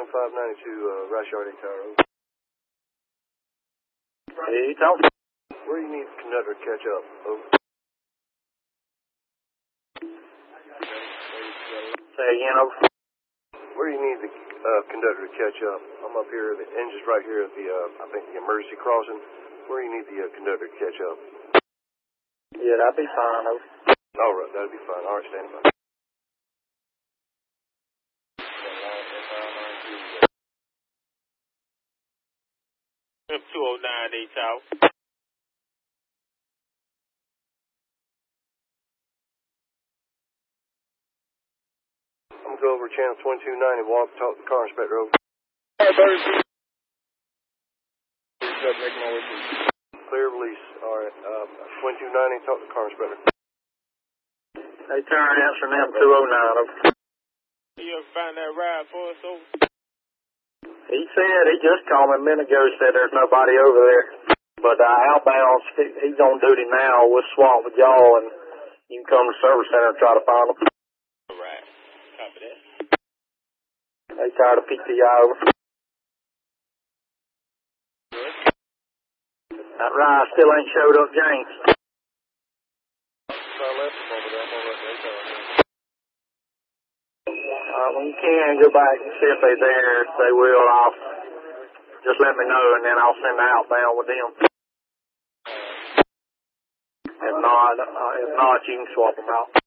channel 592, Rice Yard, Tower. Hey, Tom. Where you need the conductor to catch up? Over. Say again, over. Where you need the conductor to catch up? I'm up here. The engine's right here at the, I think, the emergency crossing. Where you need the conductor to catch up? Yeah, that'd be fine, over. All right, that'll be fine. All right, stand by. F209 Tower. I'm going to go over channel 2290, walk, talk to the car inspector, over. Clear release. All right, 2290, talk to the car inspector. Hey, turn answer them 209, over. You ever find that ride for us, over? He said, he just called me a minute ago, said there's nobody over there. But outbound, he's on duty now. We'll swap with y'all, and you can come to the service center and try to find him. All right. Copy that. They tired of PTI, over. That ride still ain't showed up, James. When you can, go back and see if they're there. If they will, just let me know, and then I'll send the outbound with them. If not, you can swap them out.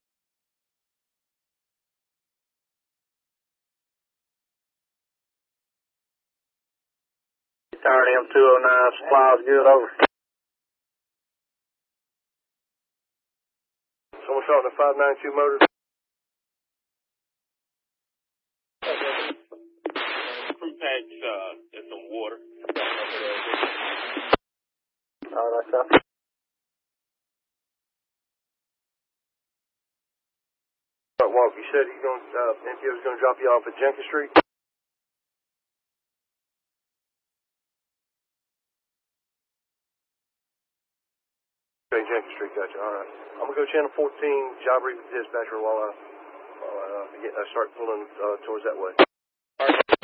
Tired of M209 supplies good, over. Someone shot the 592 motor. Fruit packs, and some water. All right, sir. Walk, you said he's going NPO was going to drop you off at Jenkins Street? Okay, Jenkins Street, gotcha, alright. I'm going to go channel 14, job brief with dispatcher while I start pulling towards that way.